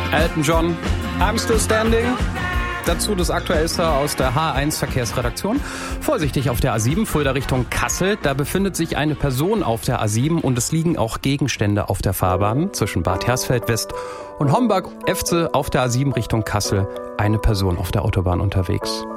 Elton John, I'm Still Standing. Dazu das Aktuellste aus der H1 Verkehrsredaktion. Vorsichtig auf der A7, Fulda Richtung Kassel. Da befindet sich eine Person auf der A7 und es liegen auch Gegenstände auf der Fahrbahn zwischen Bad Hersfeld West und Homburg-Efze auf der A7 Richtung Kassel. Eine Person auf der Autobahn unterwegs.